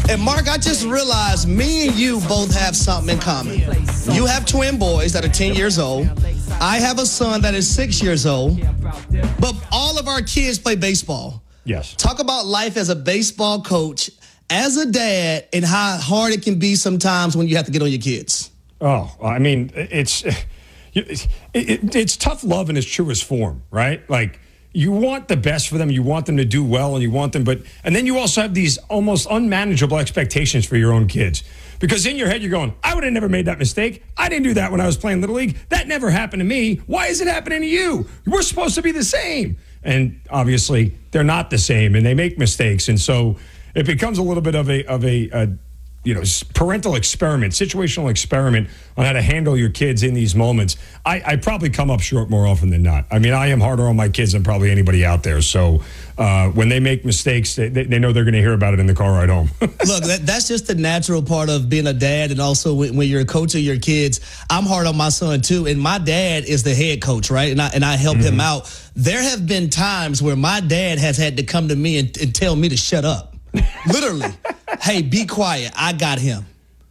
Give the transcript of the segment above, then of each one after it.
And Mark, I just realized me and you both have something in common. You have twin boys that are 10 years old. I have a son that is 6 years old. But all of our kids play baseball. Yes. Talk about life as a baseball coach, as a dad, and how hard it can be sometimes when you have to get on your kids. Oh, I mean, it's tough love in its truest form, right? Like, you want the best for them, you want them to do well, and you want them, and then you also have these almost unmanageable expectations for your own kids. Because in your head, you're going, I would have never made that mistake. I didn't do that when I was playing Little League. That never happened to me. Why is it happening to you? We're supposed to be the same. And obviously, they're not the same, and they make mistakes. And so it becomes a little bit of a parental experiment, situational experiment on how to handle your kids in these moments. I probably come up short more often than not. I mean, I am harder on my kids than probably anybody out there. So when they make mistakes, they know they're going to hear about it in the car ride home. Look, that's just the natural part of being a dad, and also when you're a coach of your kids. I'm hard on my son too, and my dad is the head coach, right? And I help him out. There have been times where my dad has had to come to me and tell me to shut up. Literally. Hey, be quiet. I got him.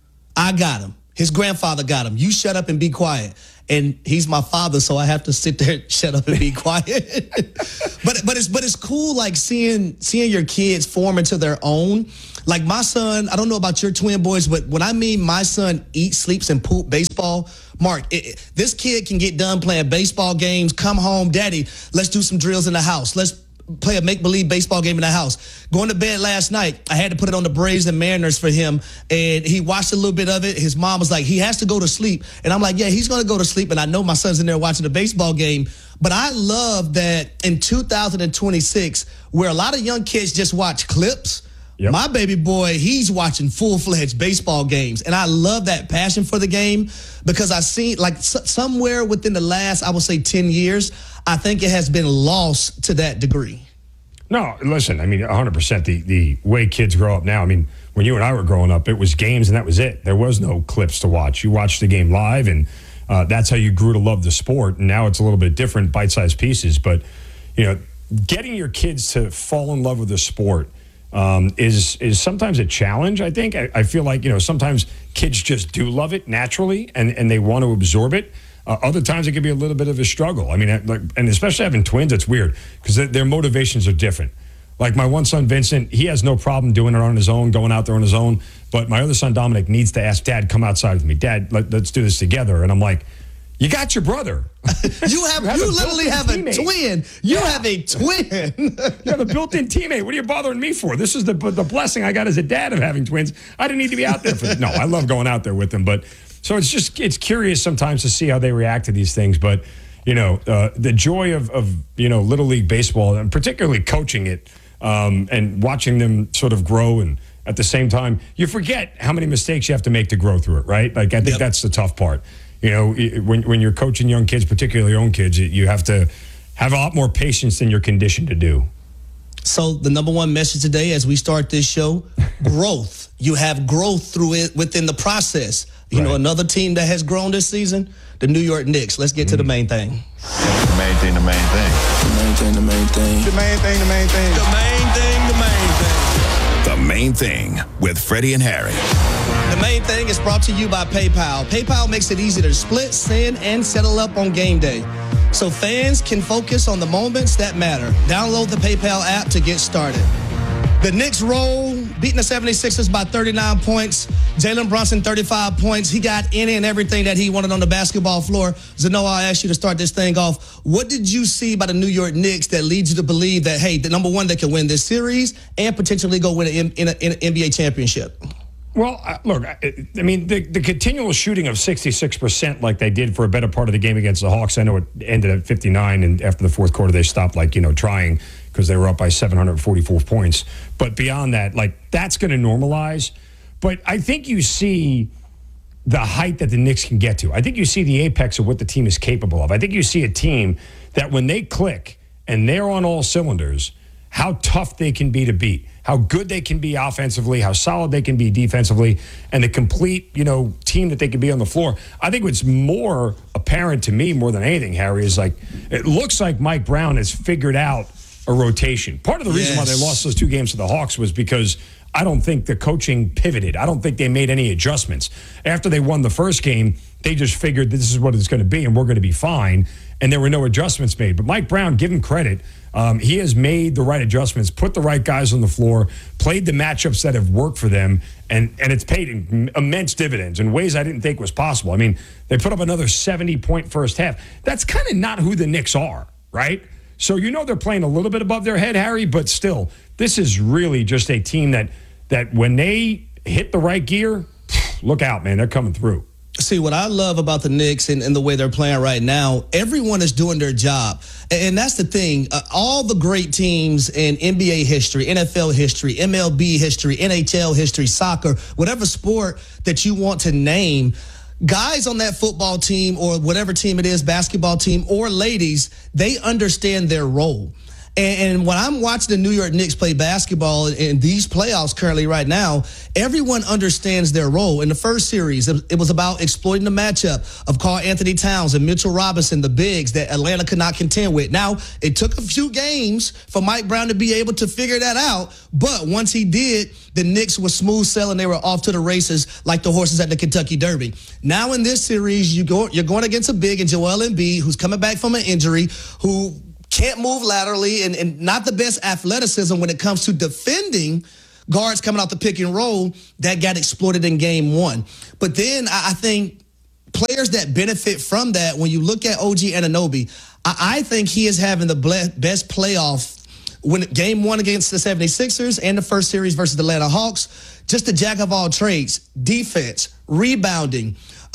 His grandfather got him. You shut up and be quiet. And he's my father, so I have to sit there, shut up and be quiet. but it's cool, like seeing your kids form into their own. Like my son, I don't know about your twin boys, but when I mean my son eats, sleeps, and poop baseball, Mark, this kid can get done playing baseball games, come home, Daddy, let's do some drills in the house. Let's play a make-believe baseball game in the house. Going to bed last night, I had to put it on the Braves and Mariners for him, and he watched a little bit of it. His mom was like, he has to go to sleep. And I'm like, yeah, he's going to go to sleep, and I know my son's in there watching the baseball game. But I love that in 2026, where a lot of young kids just watch clips, yep. My baby boy, he's watching full-fledged baseball games. And I love that passion for the game because I see, like, somewhere within the last, I would say, 10 years, I think it has been lost to that degree. No, listen, I mean, 100%. The way kids grow up now, I mean, when you and I were growing up, it was games and that was it. There was no clips to watch. You watched the game live, and that's how you grew to love the sport. And now it's a little bit different, bite-sized pieces. But, getting your kids to fall in love with the sport is sometimes a challenge, I think. I feel like, sometimes kids just do love it naturally and they want to absorb it. Other times it can be a little bit of a struggle. I mean, and especially having twins, it's weird because their motivations are different. Like my one son, Vincent, he has no problem doing it on his own, going out there on his own. But my other son, Dominic, needs to ask Dad, come outside with me. Dad, let's do this together. And I'm like, you got your brother. You literally have a twin. You have a twin. You have a built-in teammate. What are you bothering me for? This is the blessing I got as a dad of having twins. I didn't need to be out there for No, I love going out there with them. But so it's curious sometimes to see how they react to these things. But, the joy of Little League Baseball, and particularly coaching it and watching them sort of grow, and at the same time, you forget how many mistakes you have to make to grow through it, right? Like, I think that's the tough part. When you're coaching young kids, particularly your own kids, you have to have a lot more patience than you're conditioned to do. So the number one message today as we start this show, growth. You have growth through it within the process. Another team that has grown this season, the New York Knicks. Let's get to the main thing. The main thing. The main thing. The main thing. The main thing. The Main Thing with Freddie and Harry. The Main Thing is brought to you by PayPal. PayPal makes it easy to split, send, and settle up on game day, so fans can focus on the moments that matter. Download the PayPal app to get started. The Knicks roll, beating the 76ers by 39 points. Jalen Brunson, 35 points. He got any and everything that he wanted on the basketball floor. Zano, I'll ask you to start this thing off. What did you see by the New York Knicks that leads you to believe that, hey, the number one, they can win this series and potentially go win an NBA championship? Well, look, I mean, the continual shooting of 66% like they did for a better part of the game against the Hawks. I know it ended at 59, and after the fourth quarter, they stopped, trying because they were up by 744 points. But beyond that, that's going to normalize. But I think you see the height that the Knicks can get to. I think you see the apex of what the team is capable of. I think you see a team that when they click and they're on all cylinders, how tough they can be to beat, how good they can be offensively, how solid they can be defensively, and the complete, team that they can be on the floor. I think what's more apparent to me more than anything, Harry, is it looks like Mike Brown has figured out a rotation. Part of the reason why they lost those two games to the Hawks was because I don't think the coaching pivoted. I don't think they made any adjustments. After they won the first game, they just figured this is what it's going to be and we're going to be fine. And there were no adjustments made. But Mike Brown, give him credit. He has made the right adjustments, put the right guys on the floor, played the matchups that have worked for them, and it's paid immense dividends in ways I didn't think was possible. I mean, they put up another 70-point first half. That's kind of not who the Knicks are, right? So you know they're playing a little bit above their head, Harry, but still, this is really just a team that when they hit the right gear, look out, man, they're coming through. See, what I love about the Knicks and the way they're playing right now, everyone is doing their job. And that's the thing. All the great teams in NBA history, NFL history, MLB history, NHL history, soccer, whatever sport that you want to name, guys on that football team or whatever team it is, basketball team or ladies, they understand their role. And when I'm watching the New York Knicks play basketball in these playoffs currently right now, everyone understands their role. In the first series, it was about exploiting the matchup of Karl-Anthony Towns and Mitchell Robinson, the bigs that Atlanta could not contend with. Now, it took a few games for Mike Brown to be able to figure that out. But once he did, the Knicks were smooth sailing. They were off to the races like the horses at the Kentucky Derby. Now in this series, you're going against a big in Joel Embiid, who's coming back from an injury, who can't move laterally and not the best athleticism when it comes to defending guards coming out the pick and roll. That got exploited in game one. But then I think players that benefit from that, when you look at OG Anunoby, I think he is having the best playoff when game one against the 76ers and the first series versus the Atlanta Hawks. Just a jack of all trades, defense, rebounding,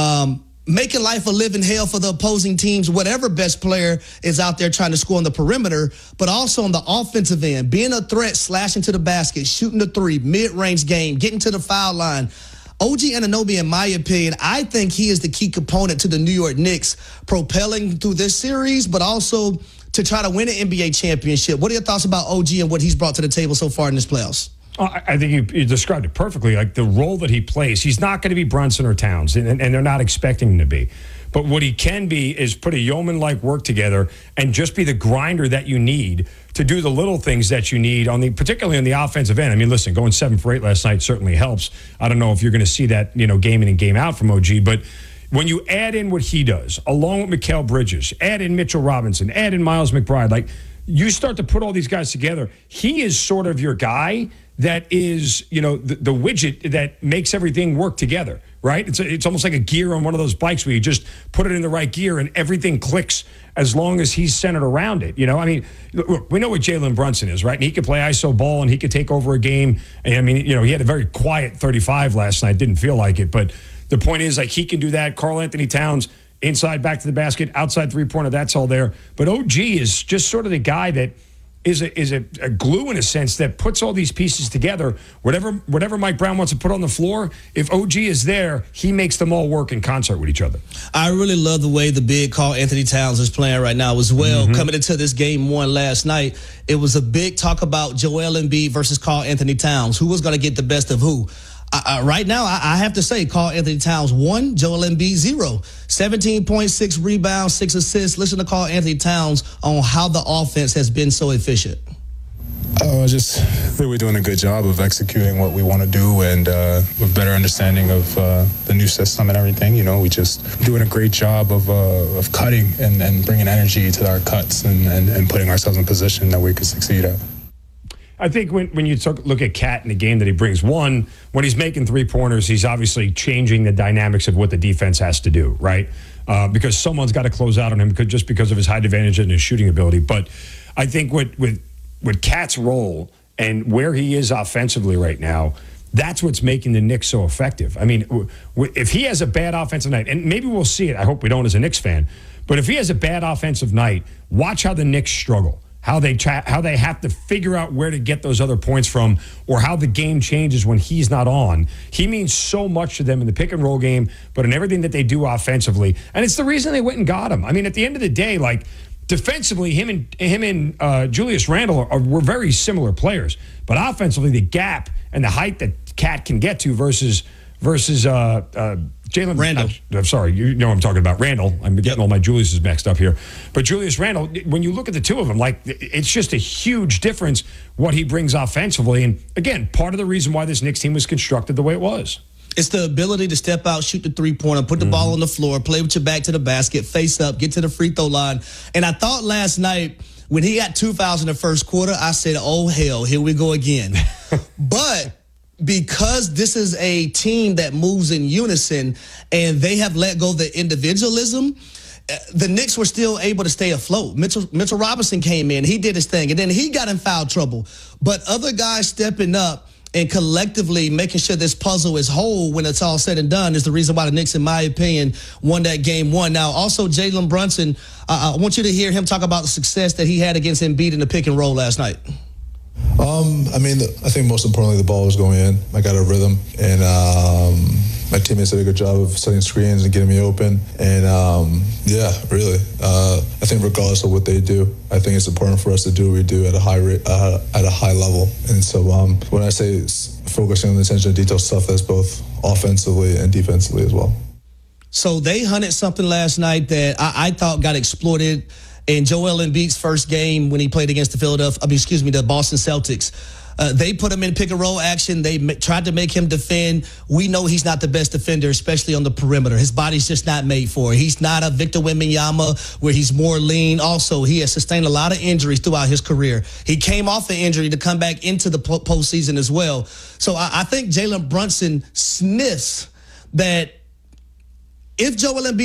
making life a living hell for the opposing teams, whatever best player is out there trying to score on the perimeter, but also on the offensive end, being a threat, slashing to the basket, shooting the three, mid-range game, getting to the foul line. OG Anunoby, in my opinion, I think he is the key component to the New York Knicks propelling through this series, but also to try to win an NBA championship. What are your thoughts about OG and what he's brought to the table so far in this playoffs? I think you described it perfectly. Like the role that he plays, he's not going to be Brunson or Towns, and they're not expecting him to be. But what he can be is put a yeoman-like work together and just be the grinder that you need to do the little things that you need particularly on the offensive end. I mean, listen, going 7 for 8 last night certainly helps. I don't know if you're going to see that, game in and game out from OG, but when you add in what he does, along with Mikal Bridges, add in Mitchell Robinson, add in Miles McBride, like you start to put all these guys together, he is sort of your guy that is, the widget that makes everything work together, right? It's almost like a gear on one of those bikes where you just put it in the right gear and everything clicks as long as he's centered around it. I mean, look, we know what Jalen Brunson is, right? And he could play iso ball and he could take over a game. And I mean, he had a very quiet 35 last night. Didn't feel like it. But the point is, like, he can do that. Karl-Anthony Towns, inside, back to the basket, outside three-pointer, that's all there. But OG is just sort of the guy that is a glue in a sense that puts all these pieces together. Whatever Mike Brown wants to put on the floor, if OG is there, he makes them all work in concert with each other. I really love the way the big Karl-Anthony Towns is playing right now as well. Mm-hmm. Coming into this game one last night, it was a big talk about Joel Embiid versus Karl-Anthony Towns. Who was going to get the best of who? Right now, I have to say Karl-Anthony Towns 1, Joel Embiid 0. 17.6 rebounds, 6 assists. Listen to Karl-Anthony Towns on how the offense has been so efficient. I just think we're doing a good job of executing what we want to do and with better understanding of the new system and everything. We just doing a great job of cutting and bringing energy to our cuts and putting ourselves in position that we could succeed at. I think when you look at Cat in the game that he brings, one, when he's making three-pointers, he's obviously changing the dynamics of what the defense has to do, right? Because someone's got to close out on him just because of his height advantage and his shooting ability. But I think with Cat's role and where he is offensively right now, that's what's making the Knicks so effective. I mean, if he has a bad offensive night, and maybe we'll see it, I hope we don't as a Knicks fan, but if he has a bad offensive night, watch how the Knicks struggle. How they have to figure out where to get those other points from, or how the game changes when he's not on. He means so much to them in the pick and roll game, but in everything that they do offensively. And it's the reason they went and got him. I mean, at the end of the day, like defensively, him and Julius Randle were very similar players, but offensively, the gap and the height that Cat can get to versus Jalen Jalen Randle. I'm sorry, you know I'm talking about Randle. I'm getting all my Julius's mixed up here. But Julius Randle, when you look at the two of them, like, it's just a huge difference what he brings offensively. And again, part of the reason why this Knicks team was constructed the way it was. It's the ability to step out, shoot the three-pointer, put the ball on the floor, play with your back to the basket, face up, get to the free throw line. And I thought last night when he got 2 fouls in the first quarter, I said, oh, hell, here we go again. But because this is a team that moves in unison and they have let go of the individualism, the Knicks were still able to stay afloat. Mitchell Robinson came in. He did his thing, and then he got in foul trouble. But other guys stepping up and collectively making sure this puzzle is whole when it's all said and done is the reason why the Knicks, in my opinion, won that game one. Now, also, Jalen Brunson, I want you to hear him talk about the success that he had against Embiid in the pick and roll last night. I think most importantly, the ball was going in. I got a rhythm, and my teammates did a good job of setting screens and getting me open. And really, I think regardless of what they do, I think it's important for us to do what we do at a high rate, at a high level. And so when I say focusing on the attention to detail stuff, that's both offensively and defensively as well. So they hunted something last night that I thought got exploited in Joel Embiid's first game when he played against the Boston Celtics. They put him in pick and roll action. They tried to make him defend. We know he's not the best defender, especially on the perimeter. His body's just not made for it. He's not a Victor Wembanyama where he's more lean. Also, he has sustained a lot of injuries throughout his career. He came off the injury to come back into the postseason as well. So I think Jalen Brunson sniffs that if Joel Embiid